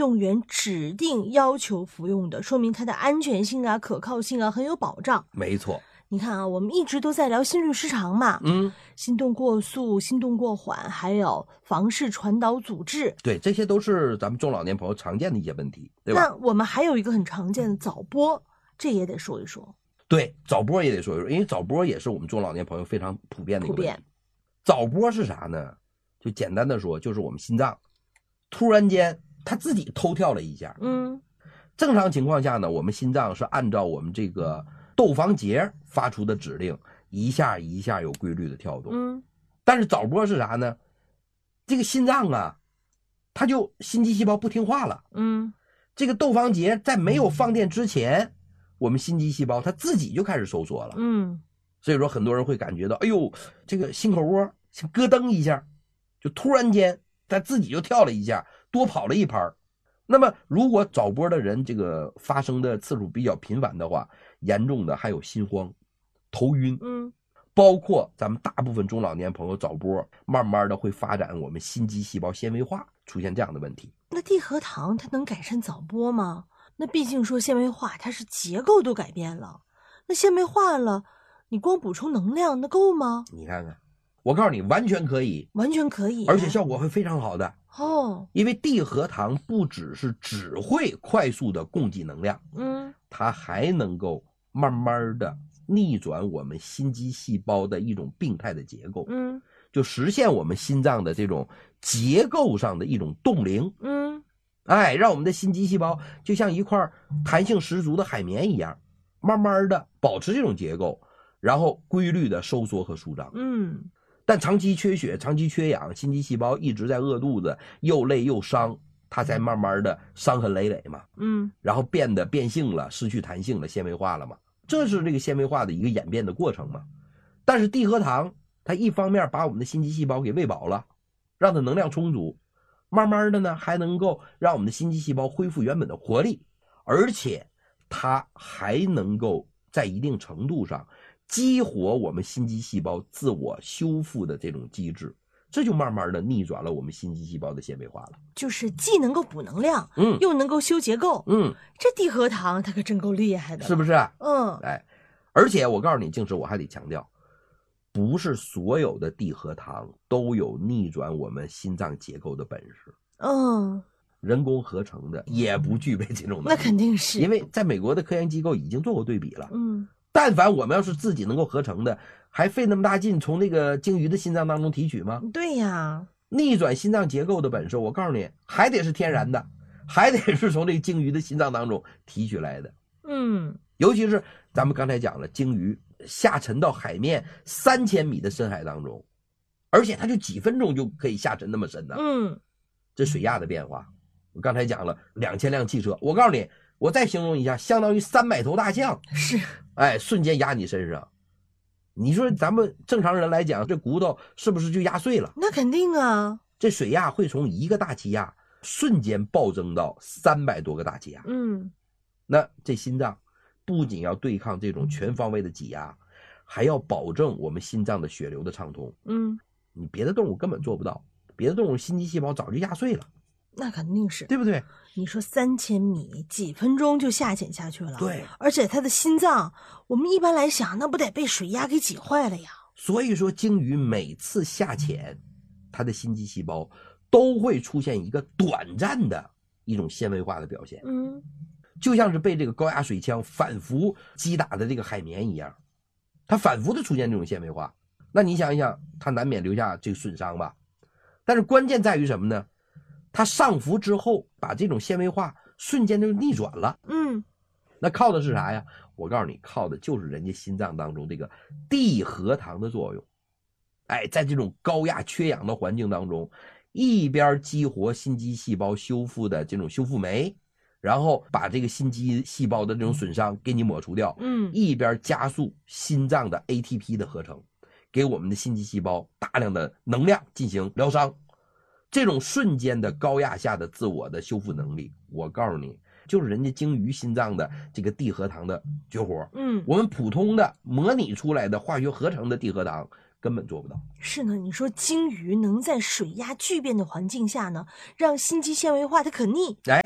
动员指定要求服用的，说明它的安全性啊、可靠性啊很有保障。 没错。 你看啊，我们一直都在聊心律失常嘛，心动过速、心动过缓，还有房室传导阻滞， 对，这些都是咱们中老年朋友常见的一些问题，对吧？ 那我们还有一个很常见的早搏，这也得说一说。 对，早搏也得说一说，因为早搏也是我们中老年朋友非常普遍的一个问题。早搏是啥呢？就简单的说，就是我们心脏突然间它自己偷跳了一下。正常情况下呢，我们心脏是按照我们这个窦房结发出的指令，一下一下有规律的跳动。但是早搏是啥呢？这个心脏啊，它就心肌细胞不听话了。这个窦房结在没有放电之前，我们心肌细胞它自己就开始收缩了。所以说很多人会感觉到，哎呦，这个心口窝像咯噔一下，就突然间它自己就跳了一下，多跑了一拍。那么如果早搏的人这个发生的次数比较频繁的话，严重的还有心慌、头晕，包括咱们大部分中老年朋友早搏，慢慢的会发展我们心肌细胞纤维化，出现这样的问题。 那地核糖它能改善早搏吗？那毕竟说纤维化，它是结构都改变了，那纤维化了，你光补充能量那够吗？ 你看看，我告诉你，完全可以， 完全可以， 而且效果会非常好的。因为地核糖不只会快速的供给能量，它还能够慢慢的逆转我们心肌细胞的一种病态的结构，就实现我们心脏的这种结构上的一种冻龄，让我们的心肌细胞就像一块弹性十足的海绵一样，慢慢的保持这种结构，然后规律的收缩和舒张。但长期缺血、长期缺氧，心肌细胞一直在饿肚子，又累又伤，它才慢慢的伤痕累累嘛。然后变得变性了，失去弹性了，纤维化了嘛。这是这个纤维化的一个演变的过程嘛。但是地核糖它一方面把我们的心肌细胞给喂饱了，让它能量充足，慢慢的呢还能够让我们的心肌细胞恢复原本的活力，而且它还能够在一定程度上激活我们心肌细胞自我修复的这种机制，这就慢慢的逆转了我们心肌细胞的纤维化了。 就是既能够补能量，又能够修结构。这地核糖它可真够厉害的， 是不是？而且我告诉你，静时我还得强调，不是所有的地核糖都有逆转我们心脏结构的本事。人工合成的也不具备这种能力。 那肯定是， 因为在美国的科研机构已经做过对比了。但凡我们要是自己能够合成的，还费那么大劲从那个鲸鱼的心脏当中提取吗？ 对呀， 逆转心脏结构的本事，我告诉你，还得是天然的，还得是从这个鲸鱼的心脏当中提取来的。尤其是咱们刚才讲了，鲸鱼下沉到海面3000米的深海当中，而且它就几分钟就可以下沉那么深呢。这水压的变化，我刚才讲了2000辆汽车，我告诉你，我再形容一下，相当于300头大象， 是， 瞬间压你身上。你说咱们正常人来讲，这骨头是不是就压碎了？ 那肯定啊。 这水压会从1个大气压瞬间暴增到300多个大气压。那这心脏不仅要对抗这种全方位的挤压，还要保证我们心脏的血流的畅通。你别的动物根本做不到，别的动物心肌细胞早就压碎了。 那肯定是， 对不对？ 你说3000米几分钟就下潜下去了， 对， 而且它的心脏，我们一般来想，那不得被水压给挤坏了呀？ 所以说，鲸鱼每次下潜，它的心肌细胞都会出现一个短暂的一种纤维化的表现，就像是被这个高压水枪反复击打的这个海绵一样，它反复的出现这种纤维化。那你想一想，它难免留下这个损伤吧？但是关键在于什么呢？它上浮之后，把这种纤维化瞬间就逆转了。那靠的是啥呀？我告诉你，靠的就是人家心脏当中这个地核糖的作用。在这种高压缺氧的环境当中，一边激活心肌细胞修复的这种修复酶，然后把这个心肌细胞的这种损伤给你抹除掉，一边加速心脏的 ATP 的合成，给我们的心肌细胞大量的能量进行疗伤。这种瞬间的高压下的自我的修复能力，我告诉你，就是人家鲸鱼心脏的这个地核糖的绝活。我们普通的模拟出来的化学合成的地核糖根本做不到。 是呢，你说鲸鱼能在水压巨变的环境下呢，让心肌纤维化它可逆，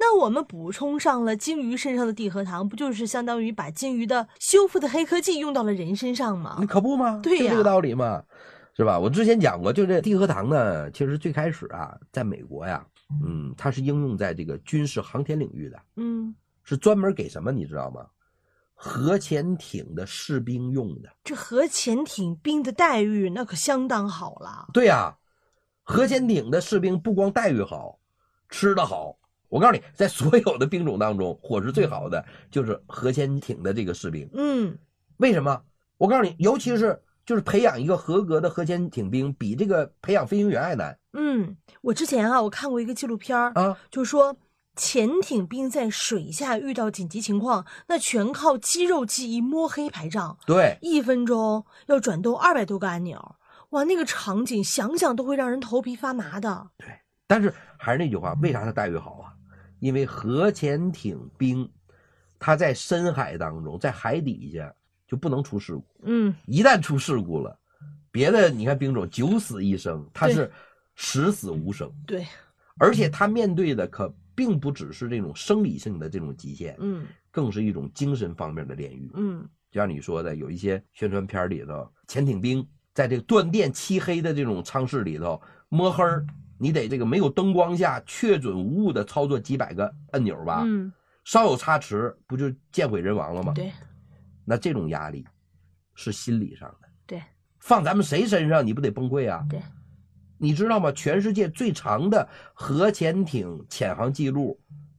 那我们补充上了鲸鱼身上的地核糖，不就是相当于把鲸鱼的修复的黑科技用到了人身上吗？ 你可不吗？ 对呀， 就这个道理嘛，是吧？我之前讲过，就这地核糖呢，其实最开始啊，在美国呀，它是应用在这个军事航天领域的，是专门给什么你知道吗？核潜艇的士兵用的。 这核潜艇兵的待遇那可相当好了。 对呀，核潜艇的士兵不光待遇好，吃得好。我告诉你，在所有的兵种当中，伙食最好的就是核潜艇的这个士兵。为什么？我告诉你，尤其是就是培养一个合格的核潜艇兵，比这个培养飞行员还难。 我之前我看过一个纪录片就说潜艇兵在水下遇到紧急情况，那全靠肌肉记忆摸黑排仗。 对 ，1分钟要转动200多个按钮，哇，那个场景想想都会让人头皮发麻的。 对，但是还是那句话，为啥他待遇好啊？因为核潜艇兵他在深海当中，在海底下就不能出事故。一旦出事故了，别的你看兵种九死一生，他是10死无生。 对， 而且他面对的可并不只是这种生理性的这种极限，更是一种精神方面的炼狱。就像你说的，有一些宣传片里头，潜艇兵在这个断电漆黑的这种舱室里头摸黑儿，你得这个没有灯光下确准无误的操作几百个按钮吧，稍有差池不就见毁人亡了吗？ 对， 那这种压力是心理上的， 对， 放咱们谁身上你不得崩溃啊？ 对， 你知道吗？全世界最长的核潜艇潜航记录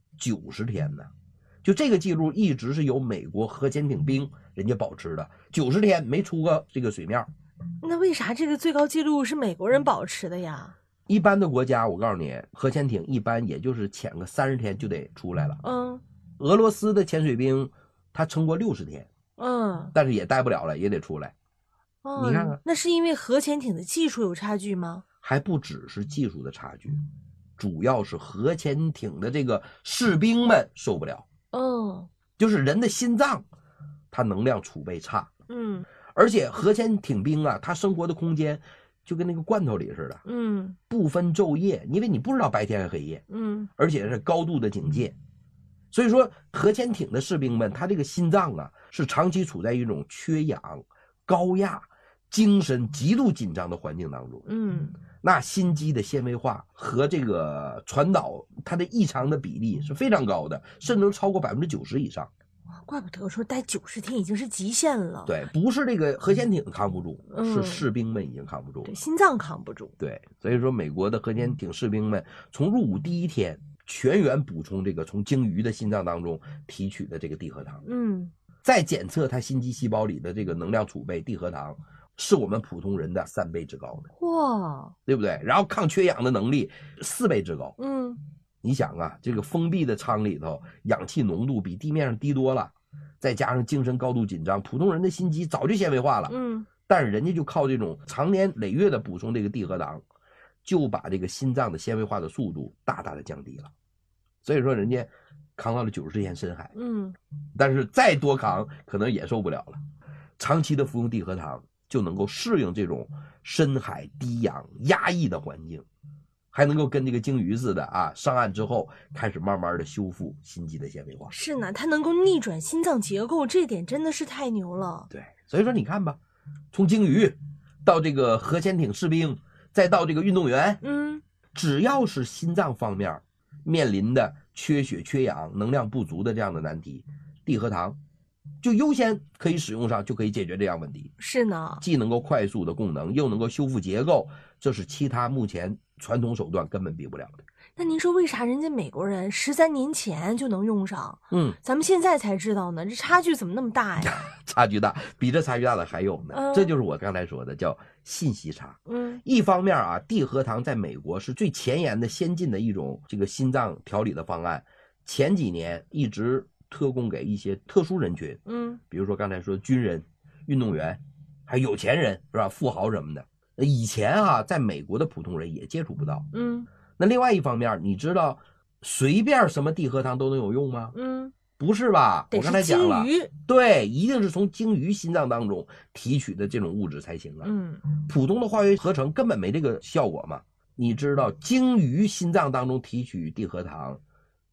90天呢，就这个记录一直是由美国核潜艇兵人家保持的，90天没出过这个水面。 那为啥这个最高记录是美国人保持的呀？ 一般的国家，我告诉你，核潜艇一般也就是潜个30天就得出来了。俄罗斯的潜水兵他撑过60天，但是也待不了了，也得出来。你看看， 那是因为核潜艇的技术有差距吗？ 还不只是技术的差距，主要是核潜艇的这个士兵们受不了。就是人的心脏，它能量储备差。而且核潜艇兵啊，他生活的空间就跟那个罐头里似的，不分昼夜，因为你不知道白天还黑夜，而且是高度的警戒。所以说，核潜艇的士兵们，他这个心脏啊，是长期处在一种缺氧、高压、精神极度紧张的环境当中。那心肌的纤维化和这个传导它的异常的比例是非常高的，甚至能超过90%以上。 怪不得说待90天已经是极限了。 对，不是这个核潜艇扛不住，是士兵们已经扛不住了， 对，心脏扛不住。 对，所以说美国的核潜艇士兵们从入伍第1天全员补充这个从鲸鱼的心脏当中提取的这个地核糖，再检测它心肌细胞里的这个能量储备，地核糖是我们普通人的3倍之高的。 哇， 对不对？然后抗缺氧的能力4倍之高。你想啊，这个封闭的舱里头，氧气浓度比地面上低多了，再加上精神高度紧张，普通人的心肌早就纤维化了。但是人家就靠这种长年累月的补充这个地核糖，就把这个心脏的纤维化的速度大大的降低了。所以说人家扛到了90天深海。但是再多扛可能也受不了了。长期的服用地核糖就能够适应这种深海低氧压抑的环境，还能够跟这个鲸鱼似的啊，上岸之后开始慢慢的修复心肌的纤维化。 是呢，它能够逆转心脏结构，这点真的是太牛了。 对，所以说你看吧，从鲸鱼到这个核潜艇士兵，再到这个运动员，只要是心脏方面面临的缺血、缺氧、能量不足的这样的难题，地核糖就优先可以使用上，就可以解决这样问题。 是呢， 既能够快速的供能，又能够修复结构，这是其他目前传统手段根本比不了的。 那您说为啥人家美国人13年前就能用上？咱们现在才知道呢，这差距怎么那么大呀？ 差距大，比这差距大的还有呢。这就是我刚才说的叫信息差。一方面啊，地核糖在美国是最前沿的、先进的一种这个心脏调理的方案，前几年一直特供给一些特殊人群，比如说刚才说军人、运动员，还有有钱人，是吧？富豪什么的。以前啊，在美国的普通人也接触不到。那另外一方面，你知道随便什么地核糖都能有用吗？不是吧？我刚才讲了，对，一定是从鲸鱼心脏当中提取的这种物质才行啊。普通的化学合成根本没这个效果嘛。你知道鲸鱼心脏当中提取地核糖